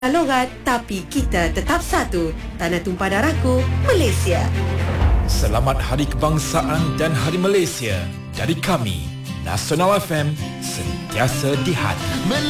logat, tapi kita tetap satu. Tanah tumpah darahku, Malaysia. Selamat Hari Kebangsaan dan Hari Malaysia dari kami, Nasional FM, sentiasa di hati.